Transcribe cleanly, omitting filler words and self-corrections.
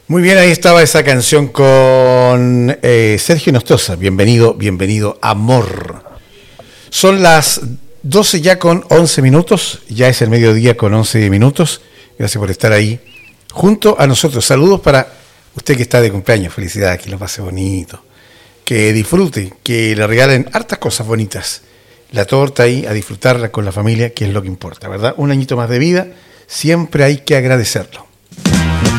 Muy bien, ahí estaba esa canción con Sergio Nostroza. Bienvenido, bienvenido, amor. Son las 12 ya con 11 minutos. Ya es el mediodía con 11 minutos. Gracias por estar ahí junto a nosotros. Saludos para usted que está de cumpleaños. Felicidades, que lo pase bonito. Que disfrute, que le regalen hartas cosas bonitas. La torta ahí, a disfrutarla con la familia, que es lo que importa, ¿verdad? Un añito más de vida, siempre hay que agradecerlo.